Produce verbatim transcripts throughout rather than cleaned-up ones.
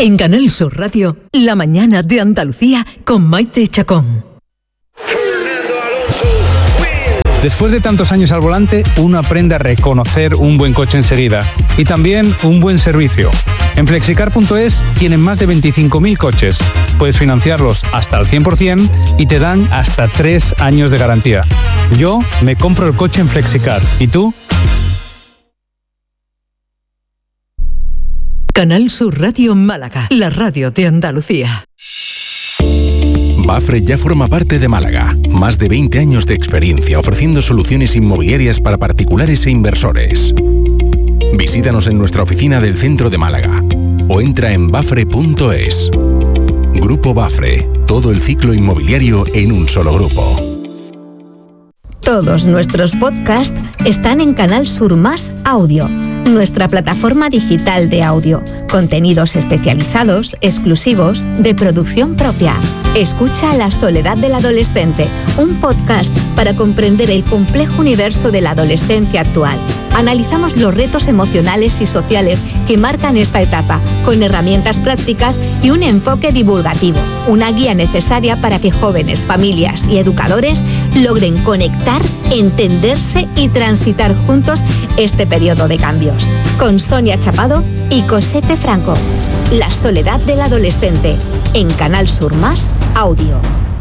En Canal Sur Radio, La Mañana de Andalucía con Maite Chacón. Después de tantos años al volante, uno aprende a reconocer un buen coche enseguida y también un buen servicio. En flexicar punto es tienen más de veinticinco mil coches. Puedes financiarlos hasta al cien por ciento y te dan hasta tres años de garantía. Yo me compro el coche en Flexicar. ¿Y tú? Canal Sur Radio Málaga, la radio de Andalucía. Bafre ya forma parte de Málaga. Más de veinte años de experiencia ofreciendo soluciones inmobiliarias para particulares e inversores. Visítanos en nuestra oficina del centro de Málaga o entra en bafre punto es. Grupo Bafre, todo el ciclo inmobiliario en un solo grupo. Todos nuestros podcasts están en Canal Sur Más Audio, nuestra plataforma digital de audio. Contenidos especializados, exclusivos, de producción propia. Escucha La soledad del adolescente, un podcast para comprender el complejo universo de la adolescencia actual. Analizamos los retos emocionales y sociales que marcan esta etapa, con herramientas prácticas y un enfoque divulgativo. Una guía necesaria para que jóvenes, familias y educadores logren conectar, entenderse y transitar juntos este periodo de cambios. Con Sonia Chapado y Cosette Franco. La soledad del adolescente, en Canal Sur Más Audio.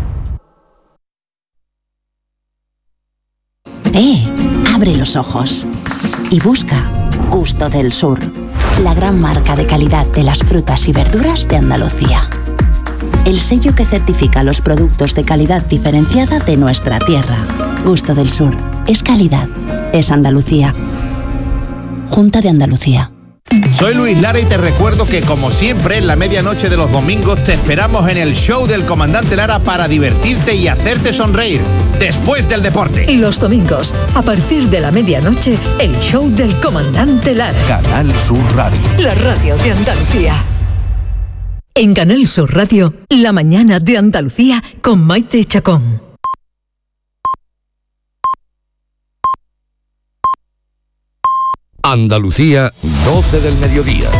¡Eh! Abre los ojos y busca Gusto del Sur, la gran marca de calidad de las frutas y verduras de Andalucía. El sello que certifica los productos de calidad diferenciada de nuestra tierra. Gusto del Sur. Es calidad. Es Andalucía. Junta de Andalucía. Soy Luis Lara y te recuerdo que, como siempre, en la medianoche de los domingos te esperamos en el show del Comandante Lara para divertirte y hacerte sonreír después del deporte. Y los domingos, a partir de la medianoche, el show del Comandante Lara. Canal Sur Radio. La radio de Andalucía. En Canal Sur Radio, La Mañana de Andalucía con Maite Chacón. Andalucía, doce del mediodía.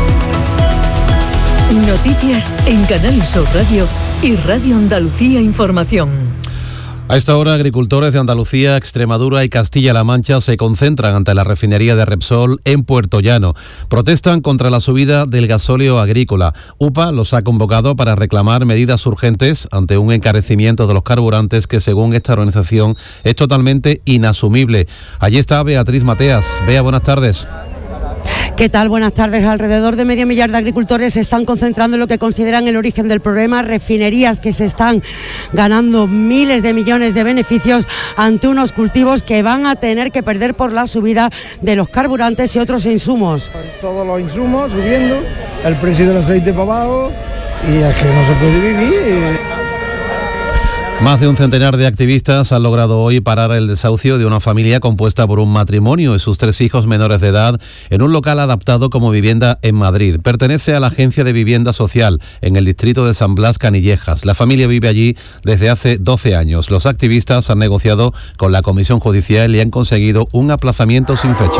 Noticias en Canal Sur Radio y Radio Andalucía Información. A esta hora, agricultores de Andalucía, Extremadura y Castilla-La Mancha se concentran ante la refinería de Repsol en Puerto Llano. Protestan contra la subida del gasóleo agrícola. U P A los ha convocado para reclamar medidas urgentes ante un encarecimiento de los carburantes que, según esta organización, es totalmente inasumible. Allí está Beatriz Mateas. Bea, buenas tardes. ¿Qué tal? Buenas tardes. Alrededor de medio millar de agricultores se están concentrando en lo que consideran el origen del problema, refinerías que se están ganando miles de millones de beneficios ante unos cultivos que van a tener que perder por la subida de los carburantes y otros insumos. Todos los insumos subiendo, el precio del aceite para abajo y es que no se puede vivir. Más de un centenar de activistas han logrado hoy parar el desahucio de una familia compuesta por un matrimonio y sus tres hijos menores de edad en un local adaptado como vivienda en Madrid. Pertenece a la Agencia de Vivienda Social en el distrito de San Blas, Canillejas. La familia vive allí desde hace doce años. Los activistas han negociado con la Comisión Judicial y han conseguido un aplazamiento sin fecha.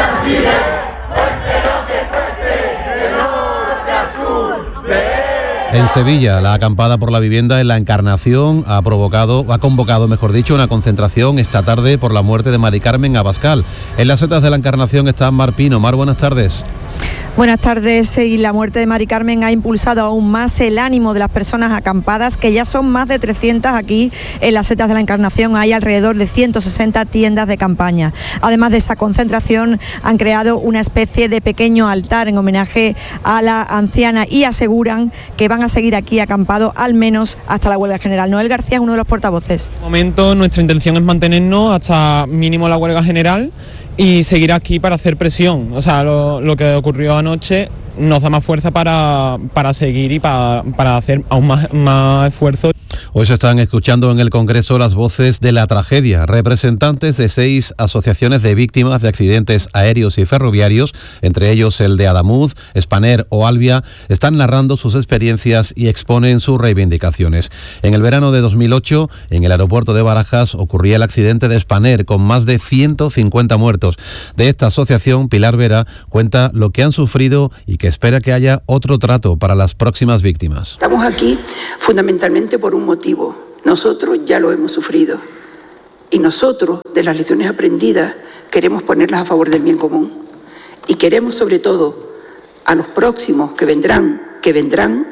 En Sevilla, la acampada por la vivienda en la Encarnación ha provocado, ha convocado, mejor dicho, una concentración esta tarde por la muerte de Mari Carmen Abascal. En las setas de la Encarnación está Mar Pino. Mar, buenas tardes. Buenas tardes. Y la muerte de Mari Carmen ha impulsado aún más el ánimo de las personas acampadas, que ya son más de trescientas aquí en las setas de la Encarnación. Hay alrededor de ciento sesenta tiendas de campaña. Además de esa concentración, han creado una especie de pequeño altar en homenaje a la anciana y aseguran que van a seguir aquí acampados al menos hasta la huelga general. Noel García es uno de los portavoces. De momento nuestra intención es mantenernos hasta mínimo la huelga general y seguir aquí para hacer presión. O sea, lo, lo que ocurrió anoche nos da más fuerza para, para seguir y para, para hacer aún más, más esfuerzo. Hoy se están escuchando en el Congreso las voces de la tragedia. Representantes de seis asociaciones de víctimas de accidentes aéreos y ferroviarios, entre ellos el de Adamuz, Spanair o Alvia, están narrando sus experiencias y exponen sus reivindicaciones. En el verano de dos mil ocho, en el aeropuerto de Barajas, ocurría el accidente de Spanair con más de ciento cincuenta muertos. De esta asociación, Pilar Vera cuenta lo que han sufrido y que espera que haya otro trato para las próximas víctimas. Estamos aquí fundamentalmente por un motivo. Nosotros ya lo hemos sufrido y nosotros, de las lecciones aprendidas, queremos ponerlas a favor del bien común y queremos sobre todo a los próximos que vendrán, que vendrán,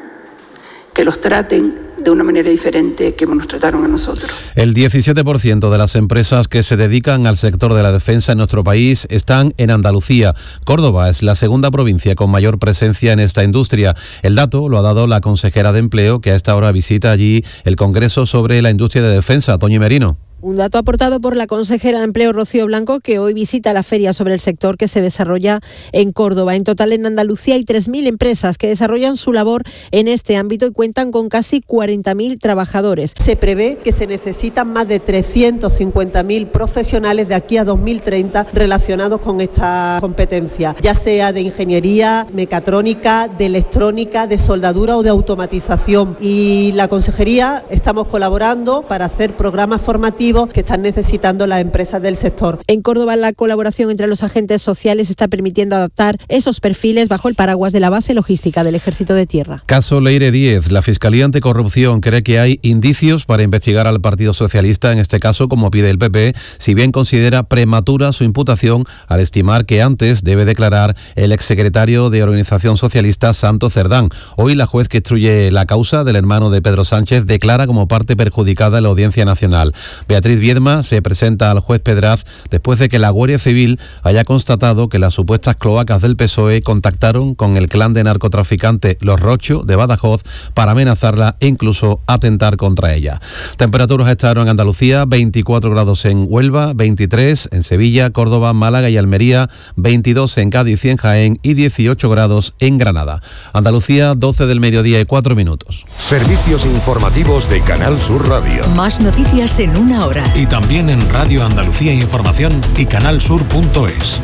que los traten de una manera diferente que nos trataron a nosotros. El diecisiete por ciento de las empresas que se dedican al sector de la defensa en nuestro país están en Andalucía. Córdoba es la segunda provincia con mayor presencia en esta industria. El dato lo ha dado la consejera de Empleo, que a esta hora visita allí el Congreso sobre la industria de defensa. Toñi Merino. Un dato aportado por la consejera de Empleo, Rocío Blanco, que hoy visita la feria sobre el sector que se desarrolla en Córdoba. En total, en Andalucía hay tres mil empresas que desarrollan su labor en este ámbito y cuentan con casi cuarenta mil trabajadores. Se prevé que se necesitan más de trescientos cincuenta mil profesionales de aquí a dos mil treinta relacionados con esta competencia, ya sea de ingeniería, mecatrónica, de electrónica, de soldadura o de automatización. Y la consejería estamos colaborando para hacer programas formativos que están necesitando las empresas del sector. En Córdoba, la colaboración entre los agentes sociales está permitiendo adaptar esos perfiles bajo el paraguas de la base logística del Ejército de Tierra. Caso Leire Díez. La Fiscalía Anticorrupción cree que hay indicios para investigar al Partido Socialista, en este caso como pide el P P, si bien considera prematura su imputación al estimar que antes debe declarar el exsecretario de Organización Socialista Santos Cerdán. Hoy la juez que instruye la causa del hermano de Pedro Sánchez declara como parte perjudicada en la Audiencia Nacional. Beatriz Viedma se presenta al juez Pedraz después de que la Guardia Civil haya constatado que las supuestas cloacas del P S O E contactaron con el clan de narcotraficante Los Rocho de Badajoz para amenazarla e incluso atentar contra ella. Temperaturas a esta hora en Andalucía: veinticuatro grados en Huelva, veintitrés en Sevilla, Córdoba, Málaga y Almería, veintidós en Cádiz y en Jaén y dieciocho grados en Granada. Andalucía, doce del mediodía y cuatro minutos. Servicios informativos de Canal Sur Radio. Más noticias en una hora. Y también en Radio Andalucía Información y canalsur punto es.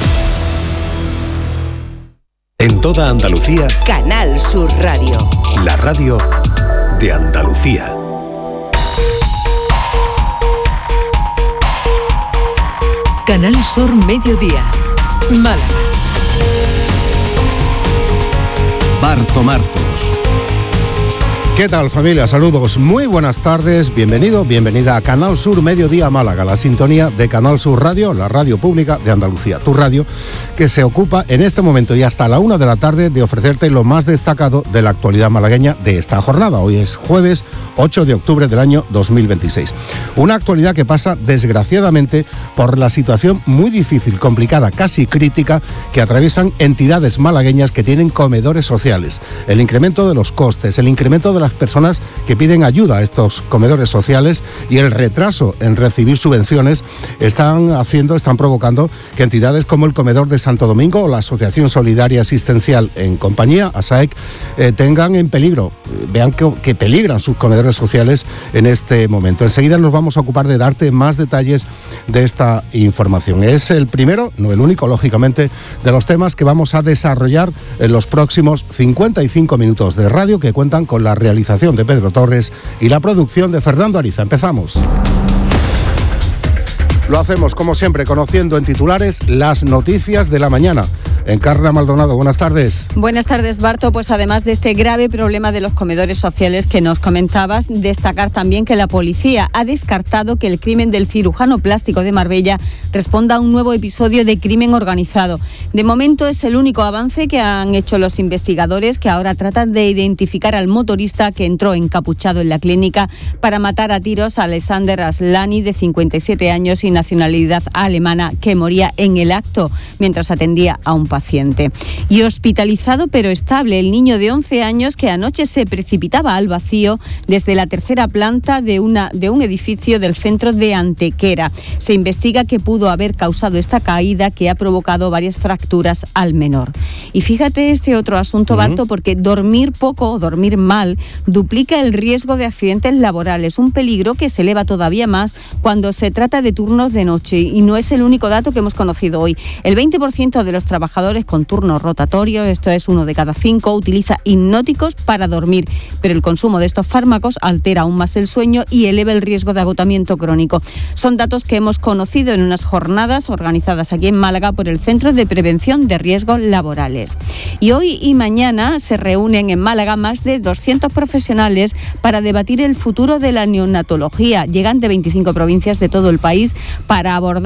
En toda Andalucía, Canal Sur Radio. La radio de Andalucía. Canal Sur Mediodía, Málaga. Barto Martos. ¿Qué tal, familia? Saludos, muy buenas tardes, bienvenido, bienvenida a Canal Sur Mediodía Málaga, la sintonía de Canal Sur Radio, la radio pública de Andalucía, tu radio, que se ocupa en este momento y hasta la una de la tarde de ofrecerte lo más destacado de la actualidad malagueña de esta jornada. Hoy es jueves ocho de octubre del año dos mil veintiséis. Una actualidad que pasa, desgraciadamente, por la situación muy difícil, complicada, casi crítica, que atraviesan entidades malagueñas que tienen comedores sociales. El incremento de los costes, el incremento de las personas que piden ayuda a estos comedores sociales y el retraso en recibir subvenciones están haciendo, están provocando que entidades como el Comedor de Santo Domingo o la Asociación Solidaria Asistencial en Compañía, A S A E C, eh, tengan en peligro, vean que, que peligran sus comedores sociales en este momento. Enseguida nos vamos a ocupar de darte más detalles de esta información. Es el primero, no el único, lógicamente, de los temas que vamos a desarrollar en los próximos cincuenta y cinco minutos de radio, que cuentan con la realización de Pedro Torres y la producción de Fernando Ariza. Empezamos. Lo hacemos, como siempre, conociendo en titulares las noticias de la mañana. Encarna Maldonado, buenas tardes. Buenas tardes, Barto. Pues además de este grave problema de los comedores sociales que nos comentabas, destacar también que la policía ha descartado que el crimen del cirujano plástico de Marbella responda a un nuevo episodio de crimen organizado. De momento es el único avance que han hecho los investigadores, que ahora tratan de identificar al motorista que entró encapuchado en la clínica para matar a tiros a Alexander Aslani, de cincuenta y siete años y nacionalidad alemana, que moría en el acto mientras atendía a un paciente. paciente. Y hospitalizado pero estable el niño de once años que anoche se precipitaba al vacío desde la tercera planta de, una, de un edificio del centro de Antequera. Se investiga que pudo haber causado esta caída que ha provocado varias fracturas al menor. Y fíjate este otro asunto, uh-huh. Barto, porque dormir poco o dormir mal duplica el riesgo de accidentes laborales, un peligro que se eleva todavía más cuando se trata de turnos de noche, y no es el único dato que hemos conocido hoy. El veinte por ciento de los trabajadores con turnos rotatorios, esto es uno de cada cinco, utiliza hipnóticos para dormir, pero el consumo de estos fármacos altera aún más el sueño y eleva el riesgo de agotamiento crónico. Son datos que hemos conocido en unas jornadas organizadas aquí en Málaga por el Centro de Prevención de Riesgos Laborales. Y hoy y mañana se reúnen en Málaga más de doscientos profesionales para debatir el futuro de la neonatología. Llegan de veinticinco provincias de todo el país para abordar